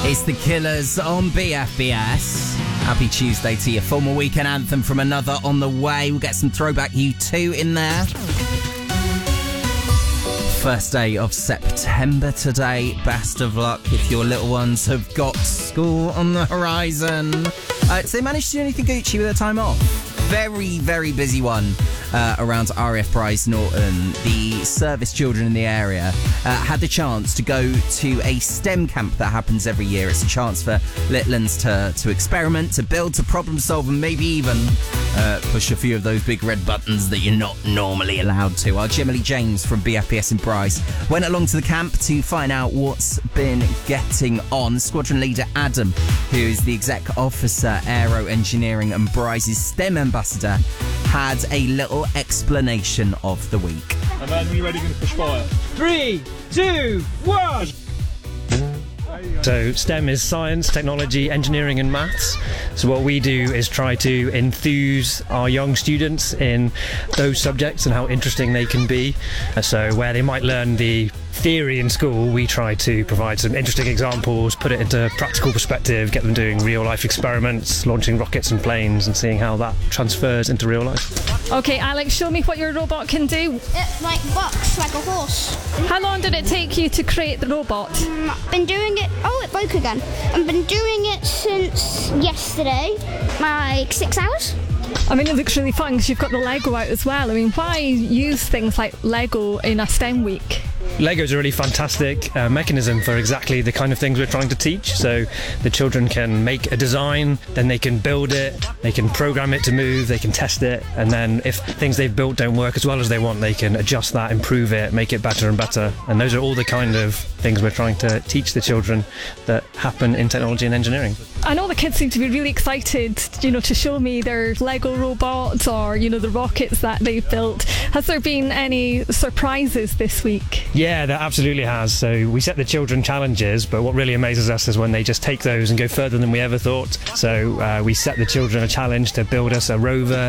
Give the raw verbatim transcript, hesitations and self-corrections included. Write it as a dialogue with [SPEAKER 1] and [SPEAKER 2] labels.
[SPEAKER 1] It's the Killers on B F B S. Happy Tuesday to you. Former weekend anthem from another on the way. We'll get some throwback U two in there. First day of September today. Best of luck if your little ones have got school on the horizon. Uh, so they managed to do anything Gucci with their time off? Very, very busy one uh, around R A F Prize Norton. The service children in the area uh, had the chance to go to a STEM camp that happens every year. It's a chance for little ones to, to experiment, to build, to problem solve, and maybe even uh, push a few of those big red buttons that you're not normally allowed to. Our Jimmy James from B F P S in Bryce went along to the camp to find out what's been getting on. Squadron leader Adam, who is the exec officer, Aero Engineering and Bryce's STEM ambassador, had a little explanation of the week.
[SPEAKER 2] And then you ready to push fire?
[SPEAKER 3] Three, two, one!
[SPEAKER 4] So STEM is science, technology, engineering and maths. So what we do is try to enthuse our young students in those subjects and how interesting they can be. So where they might learn the theory in school, we try to provide some interesting examples, put it into practical perspective, get them doing real life experiments, launching rockets and planes and seeing how that transfers into real life.
[SPEAKER 5] Okay, Alex, show me what your robot can do.
[SPEAKER 6] It like bucks like a horse.
[SPEAKER 5] How long did it take you to create the robot?
[SPEAKER 6] Um, I've been doing it, oh it broke again. I've been doing it since yesterday, like six hours.
[SPEAKER 5] I mean, it looks really fun because you've got the Lego out as well. I mean, why use things like Lego in a STEM week?
[SPEAKER 4] Lego's a really fantastic uh, mechanism for exactly the kind of things we're trying to teach. So the children can make a design, then they can build it, they can program it to move, they can test it, and then if things they've built don't work as well as they want, they can adjust that, improve it, make it better and better. And those are all the kind of things we're trying to teach the children that happen in technology and engineering.
[SPEAKER 5] I know the kids seem to be really excited, you know, to show me their Lego robots or, you know, the rockets that they've built. Has there been any surprises this week?
[SPEAKER 4] Yeah, there absolutely has. So we set the children challenges, but what really amazes us is when they just take those and go further than we ever thought. So uh, we set the children a challenge to build us a rover